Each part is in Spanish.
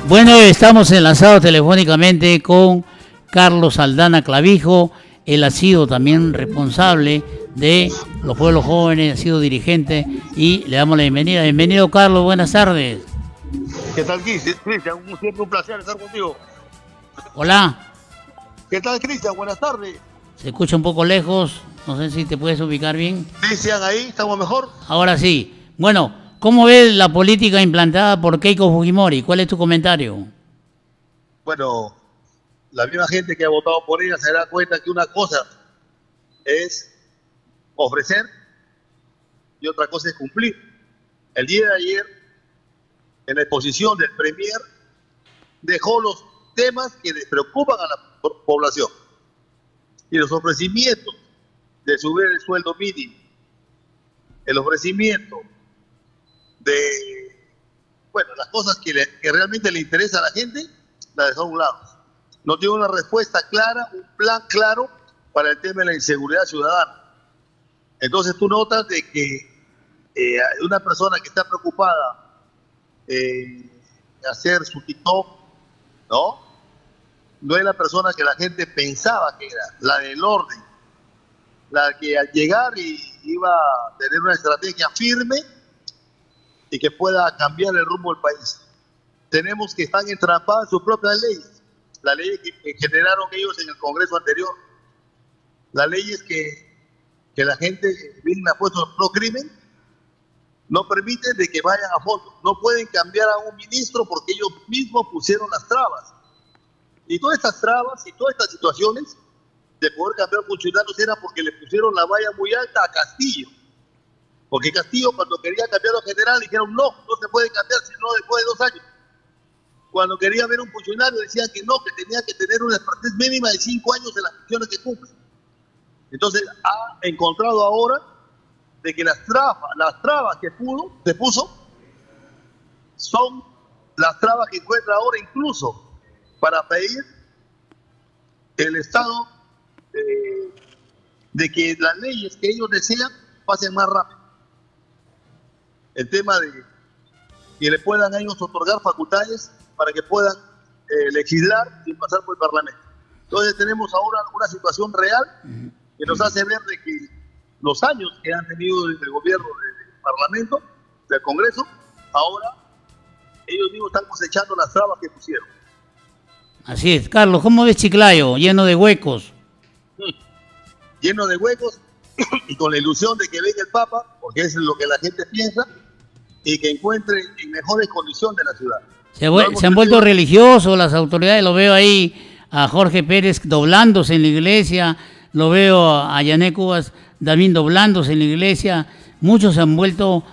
Bueno, estamos enlazados telefónicamente con Carlos Aldana Clavijo. Él ha sido también responsable de los pueblos jóvenes, ha sido dirigente y le damos la bienvenida. Bienvenido, Carlos, buenas tardes. ¿Qué tal, Cristian? Siempre un placer estar contigo. Hola. ¿Qué tal, Cristian? Buenas tardes. Se escucha un poco lejos, no sé si te puedes ubicar bien. Cristian, ahí, ¿estamos mejor? Ahora sí. Bueno, ¿cómo ves la política implantada por Keiko Fujimori? ¿Cuál es tu comentario? Bueno, la misma gente que ha votado por ella se da cuenta que una cosa es ofrecer y otra cosa es cumplir. El día de ayer, en la exposición del Premier, dejó los temas que les preocupan a la población y los ofrecimientos de subir el sueldo mínimo, el ofrecimiento de, bueno, las cosas que realmente le interesa a la gente, la dejó a un lado. No tiene una respuesta clara, un plan claro para el tema de la inseguridad ciudadana. Entonces tú notas de que una persona que está preocupada hacer su TikTok, no es la persona que la gente pensaba que era, la del orden, la que al llegar iba a tener una estrategia firme y que pueda cambiar el rumbo del país. Tenemos que estar entrampadas en sus propias leyes, las leyes que generaron ellos en el Congreso anterior, las leyes que la gente bien ha puesto pro crimen, no permiten de que vayan a fondo, no pueden cambiar a un ministro porque ellos mismos pusieron las trabas. Y todas estas trabas y todas estas situaciones de poder cambiar funcionarios era porque le pusieron la valla muy alta a Castillo. Porque Castillo, cuando quería cambiar a general, dijeron no se puede cambiar sino después de 2 años. Cuando quería ver un funcionario, decían que no, que tenía que tener una expertise mínima de 5 años en las funciones que cumple. Entonces ha encontrado ahora de que las trabas que se puso son las trabas que encuentra ahora incluso para pedir el Estado de que las leyes que ellos desean pasen más rápido. El tema de que le puedan a ellos otorgar facultades para que puedan legislar sin pasar por el Parlamento. Entonces tenemos ahora una situación real que nos hace ver de que los años que han tenido el gobierno del Parlamento, del Congreso, ahora ellos mismos están cosechando las trabas que pusieron. Así es. Carlos, ¿cómo ves Chiclayo? Lleno de huecos. Lleno de huecos y con la ilusión de que venga el Papa, porque es lo que la gente piensa, y que encuentre en mejores condiciones la ciudad. Se han vuelto religiosos las autoridades, lo veo ahí a Jorge Pérez doblándose en la iglesia, lo veo a Yané Cubas también doblándose en la iglesia. Muchos se han vuelto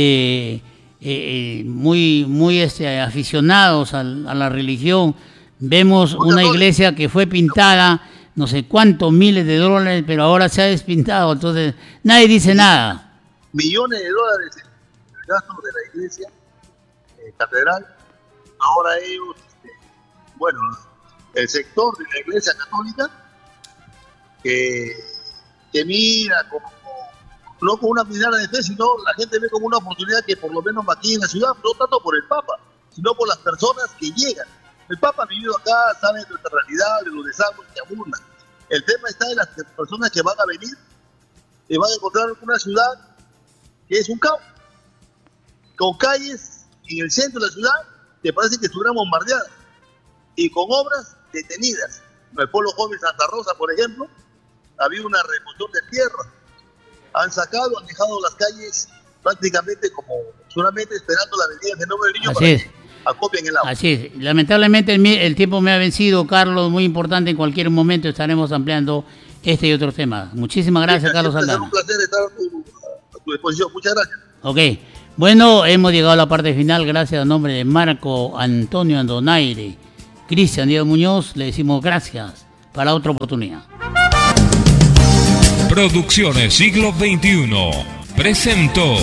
muy aficionados a la religión. Vemos una iglesia que fue pintada no sé cuántos miles de dólares, pero ahora se ha despintado, entonces nadie dice nada. Millones de dólares en el gasto de la iglesia catedral. Ahora ellos, el sector de la iglesia católica que mira no con una mirada de fe, sino la gente ve como una oportunidad que por lo menos aquí en la ciudad, no tanto por el Papa, sino por las personas que llegan. El Papa ha vivido acá, sabe de nuestra realidad, de los desagües que abundan. El tema está en las personas que van a venir y van a encontrar una ciudad que es un caos, con calles en el centro de la ciudad que parece que estuvieran bombardeadas y con obras detenidas. En el pueblo joven Santa Rosa, por ejemplo, había una remoción de tierra. Han dejado las calles prácticamente como solamente esperando la venida del nombre del niño. Así es. Acopien el agua. Así es. Lamentablemente el tiempo me ha vencido, Carlos, muy importante. En cualquier momento estaremos ampliando este y otros temas. Muchísimas gracias, Carlos Aldana. Es un placer estar a tu disposición. Muchas gracias. Ok. Bueno, hemos llegado a la parte final. Gracias a nombre de Marco Antonio Andonaire, Cristian Díaz Muñoz, le decimos gracias para otra oportunidad. Producciones Siglo XXI presentó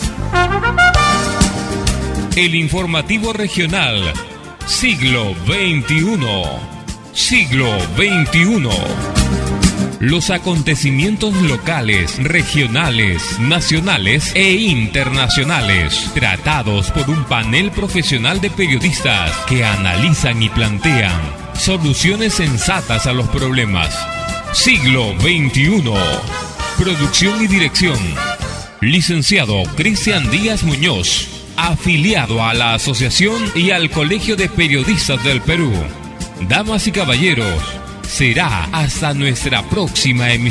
el informativo regional Siglo XXI. Siglo XXI. los acontecimientos locales, regionales, nacionales e internacionales, tratados por un panel profesional de periodistas que analizan y plantean soluciones sensatas a los problemas. Siglo XXI. Producción y dirección: licenciado Cristian Díaz Muñoz, afiliado a la Asociación y al Colegio de Periodistas del Perú. Damas y caballeros, será hasta nuestra próxima emisión.